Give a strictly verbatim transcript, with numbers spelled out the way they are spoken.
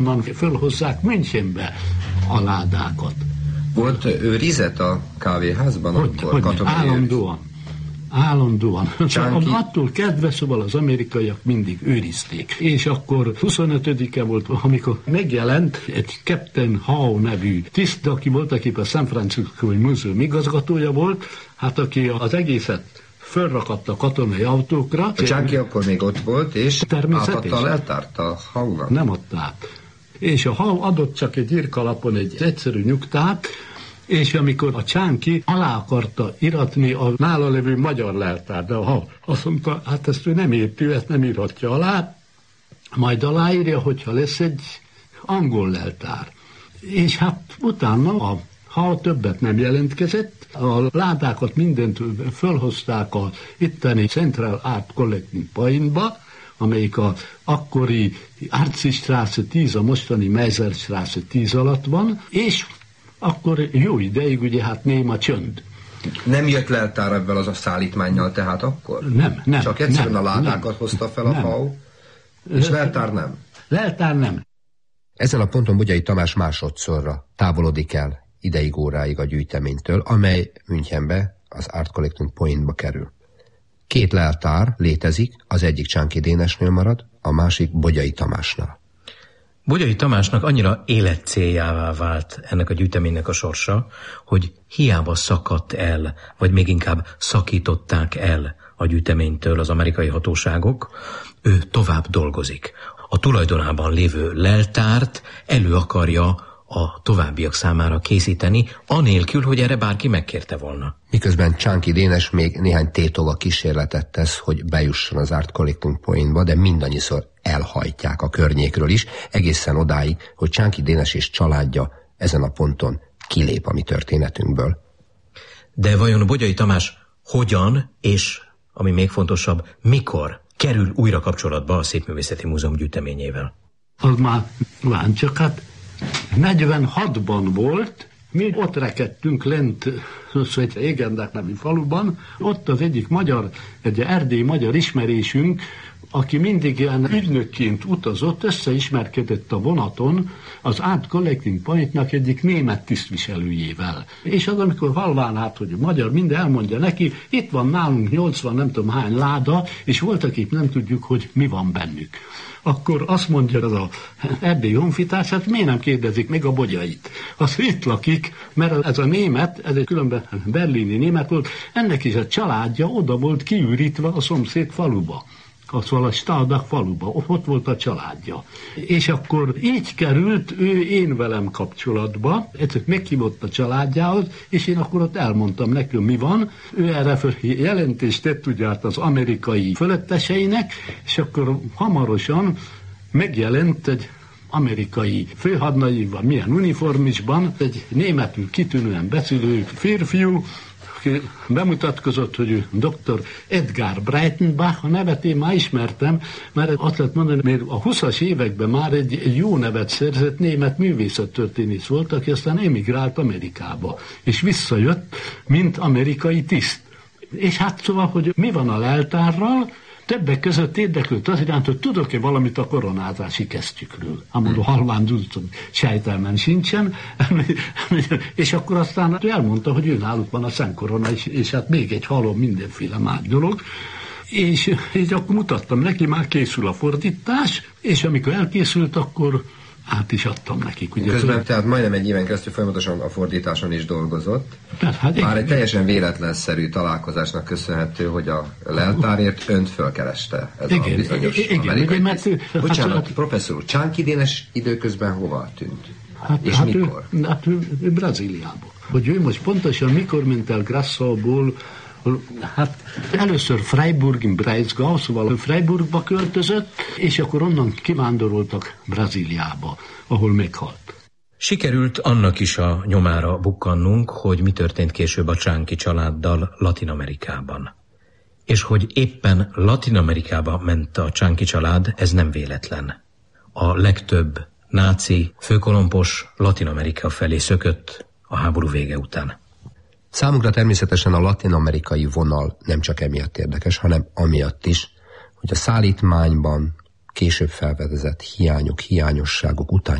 onnan fölhozzák Münchenbe a ládákat. Volt őrizet a kávéházban? Hogy, akkor hogy állandóan. Állandóan. Csánki... Attól kedve, szóval az amerikaiak mindig őrizték. És akkor huszonötödike volt, amikor megjelent egy Captain Howe nevű tiszt, aki volt, aki a San Francisco Múzeum igazgatója volt, hát aki az egészet fölrakadt a katonai autókra. A Csánki akkor még ott volt, és átadta a leltárt a Howe-nak? Nem adta át. És a Howe adott csak egy irkalapon egy egyszerű nyugtát, és amikor a Csánki alá akarta iratni a nála levő magyar leltár, de a Howe azt mondta, hát ezt ő nem érti, ezt nem iratja alá, majd aláírja, hogyha lesz egy angol leltár. És hát utána a Howe többet nem jelentkezett, a ládákat mindent fölhozták a itteni Central Art Collecting Pointba, amelyik a akkori Arzi-Straße tíz, a mostani Meiser-Straße tíz alatt van, és akkor jó ideig ugye hát néma csönd. Nem jött leltár ebből az a szállítmánnyal tehát akkor? Nem, nem. Csak egyszerűen nem, a ládákat nem, hozta fel a Howe, és leltár nem? Leltár nem. Ezen a ponton Bogyai Tamás másodszorra távolodik el ideig óráig a gyűjteménytől, amely Münchenbe, az Art Collecting Pointba kerül. Két leltár létezik, az egyik Csánki Dénesnél marad, a másik Bogyai Tamásnál. Bogyai Tamásnak annyira életcéljává vált ennek a gyűjteménynek a sorsa, hogy hiába szakadt el, vagy még inkább szakították el a gyűjteménytől az amerikai hatóságok, ő tovább dolgozik. A tulajdonában lévő leltárt elő akarja a továbbiak számára készíteni, anélkül, hogy erre bárki megkérte volna. Miközben Csánki Dénes még néhány tétova kísérletet tesz, hogy bejusson az Art Collecting Pointba, de mindannyiszor elhajtják a környékről is, egészen odáig, hogy Csánki Dénes és családja ezen a ponton kilép a mi történetünkből. De vajon Bogyai Tamás hogyan, és ami még fontosabb, mikor kerül újra kapcsolatba a Szépművészeti Múzeum gyűjteményével? Az már van, csak hát negyvenhatban volt, mi ott rekedtünk lent, egy Égendák nevű faluban, ott az egyik magyar, egy erdélyi magyar ismerésünk, aki mindig ilyen ügynökként utazott, összeismerkedett a vonaton az Art Collecting Pointnak egyik német tisztviselőjével. És az, amikor halván hát, hogy magyar minden elmondja neki, itt van nálunk nyolcvan nem tudom hány láda, és volt, akik nem tudjuk, hogy mi van bennük. Akkor azt mondja az a erdélyi honfitárs, hát miért nem kérdezik meg a Bogyait? Az itt lakik, mert ez a német, ez egy különben berlini német volt, ennek is a családja oda volt kiürítve a szomszéd faluba. Szóval a Staudak faluba, ott volt a családja. És akkor így került ő én velem kapcsolatba, egyszer meghívott a családjához, és én akkor ott elmondtam neki, mi van. Ő erre jelentést tett ugye az amerikai fölötteseinek, és akkor hamarosan megjelent egy amerikai főhadnagyban, milyen uniformisban, egy németül kitűnően beszélő férfiú, bemutatkozott, hogy ő doktor Edgar Breitenbach, a nevet én már ismertem, mert azt lehet mondani, mert a huszas években már egy, egy jó nevet szerzett német művészettörténész volt, aki aztán emigrált Amerikába, és visszajött, mint amerikai tiszt. És hát szóval, hogy mi van a leltárral, többek között érdeklődött az iránt, hogy tudok-e valamit a koronázási kesztyükről. Amúgy halván dúltam, sejtelmen sincsen, és akkor aztán elmondta, hogy ő náluk van a szentkorona, és, és hát még egy halom, mindenféle más dolog. És, és akkor mutattam neki, már készül a fordítás, és amikor elkészült, akkor át is adtam nekik. Ugye Közben az... tehát majdnem egy éven keresztül folyamatosan a fordításon is dolgozott. Tehát, hát Már egy... egy teljesen véletlenszerű találkozásnak köszönhető, hogy a leltárért önt fölkereste ez igen, a bizonyos igen, amerikai. igen, mert ő, Bocsánat, hát, professzor úr, Csánki Dénes időközben hova tűnt? Hát, és hát mikor? Ő, hát ő, ő Brazíliába. Hogy ő most pontosan mikor ment el Grassauból, hát először Freiburg in Breisgau, szóval Freiburgba költözött, és akkor onnan kivándoroltak Brazíliába, ahol meghalt. Sikerült annak is a nyomára bukkannunk, hogy mi történt később a Csánki családdal Latin-Amerikában. És hogy éppen Latin-Amerikába ment a Csánki család, ez nem véletlen. A legtöbb náci főkolompos Latin-Amerika felé szökött a háború vége után. Számunkra természetesen a latin-amerikai vonal nem csak emiatt érdekes, hanem amiatt is, hogy a szállítmányban később felvedezett hiányok, hiányosságok után